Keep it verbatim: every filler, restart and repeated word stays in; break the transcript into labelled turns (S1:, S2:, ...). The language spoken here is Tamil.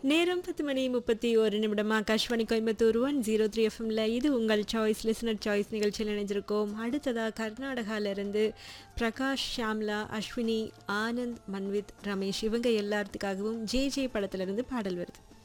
S1: நேரம் பத்து மணி முப்பத்தி ஒரு நிமிடம் Akashvani Coimbatore one zero three எஃப்எம்ல இது உங்கள் சாய்ஸ் லிசனர் சாய்ஸ் நிகழ்ச்சியில் இணைஞ்சிருக்கோம். அடுத்ததாக கர்நாடகாவிலிருந்து பிரகாஷ், ஷாம்லா, அஸ்வினி, ஆனந்த், மன்வித், ரமேஷ் இவங்க எல்லாத்துக்காகவும் ஜே ஜே படத்திலிருந்து பாடல் வருது.